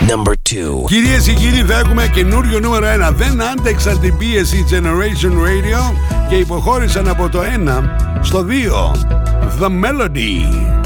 Number 2. Κυρίες και κύριοι, θα έχουμε καινούριο νούμερο 1. Δεν άντεξαν την πίεση Generation Radio και υποχώρησαν από το 1 στο 2. The Melody.